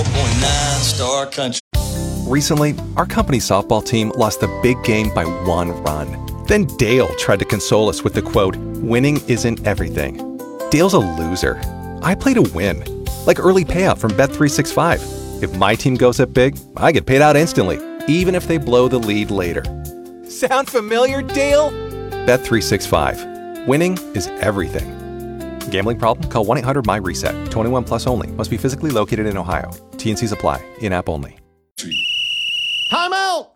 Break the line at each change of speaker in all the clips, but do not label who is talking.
94.9 Star Country.
Recently, our company's softball team lost the big game by 1 run. Then Dale tried to console us with the quote, "Winning isn't everything." Dale's a loser. I play to win. Like early payout from Bet365. If my team goes up big, I get paid out instantly, even if they blow the lead later. Sound familiar, Dale? Bet365. Winning is everything. Gambling problem? Call 1-800-MY-RESET. 21 plus only. Must be physically located in Ohio. T&Cs apply. In-app only.
Time out!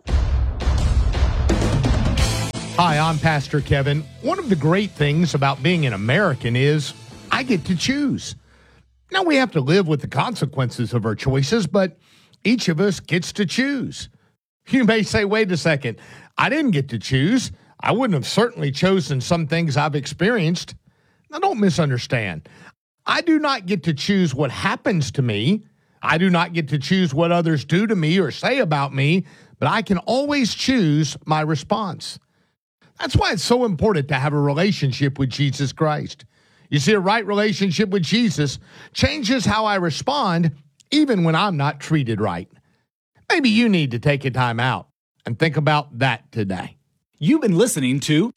Hi, I'm Pastor Kevin. One of the great things about being an American is I get to choose. Now, we have to live with the consequences of our choices, but each of us gets to choose. You may say, wait a second, I didn't get to choose. I wouldn't have certainly chosen some things I've experienced. Now, don't misunderstand. I do not get to choose what happens to me. I do not get to choose what others do to me or say about me, but I can always choose my response. That's why it's so important to have a relationship with Jesus Christ. You see, a right relationship with Jesus changes how I respond, even when I'm not treated right. Maybe you need to take a time out and think about that today.
You've been listening to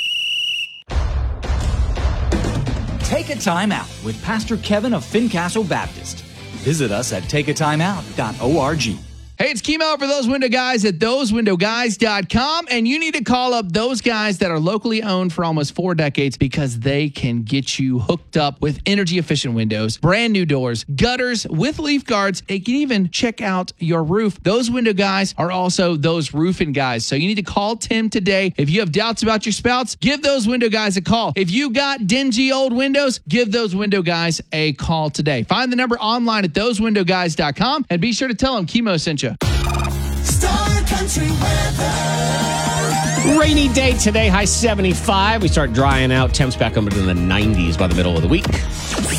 Take a Time Out with Pastor Kevin of Fincastle Baptist. Visit us at takeatimeout.org.
Hey, it's Kimo for Those Window Guys at thosewindowguys.com, and you need to call up those guys that are locally owned for almost 4 decades because they can get you hooked up with energy-efficient windows, brand new doors, gutters with leaf guards. They can even check out your roof. Those Window Guys are also those roofing guys, so you need to call Tim today. If you have doubts about your spouts, give those Window Guys a call. If you got dingy old windows, give those Window Guys a call today. Find the number online at thosewindowguys.com, and be sure to tell them Kimo sent you.
Star Country weather.
Rainy day today, high 75. We start drying out. Temps back up into the 90s by the middle of the week.